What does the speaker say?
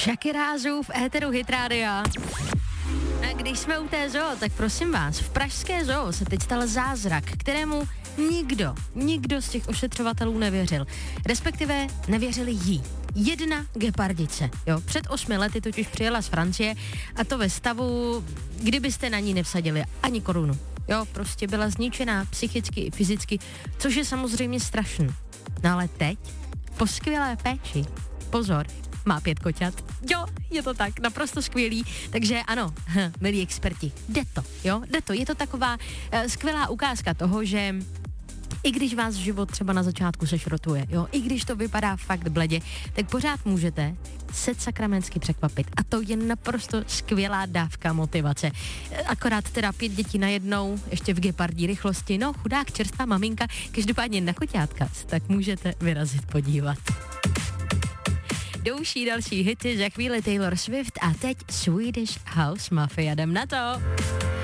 Shakira Zoo v éteru Hit Rádia. A když jsme u té zoo, tak prosím vás, v pražské zoo se teď stal zázrak, kterému nikdo z těch ošetřovatelů nevěřil. Respektive nevěřili jí. Jedna gepardice, jo. Před 8 lety totiž přijela z Francie a to ve stavu, kdybyste na ní nevsadili ani korunu. Jo, prostě byla zničená psychicky i fyzicky, což je samozřejmě strašný. No ale teď, po skvělé péči, pozor, má 5 koťat. Jo, je to tak, naprosto skvělý. Takže ano, milí experti, jde to. Je to taková skvělá ukázka toho, že i když vás život třeba na začátku sešrotuje, jo, i když to vypadá fakt bledě, tak pořád můžete se sakramensky překvapit. A to je naprosto skvělá dávka motivace. Akorát teda 5 dětí najednou, ještě v gepardí rychlosti, no chudák čerstvá maminka, každopádně na koťátka, tak můžete vyrazit podívat. Další hity, za chvíli Taylor Swift a teď Swedish House Mafia, jdem na to.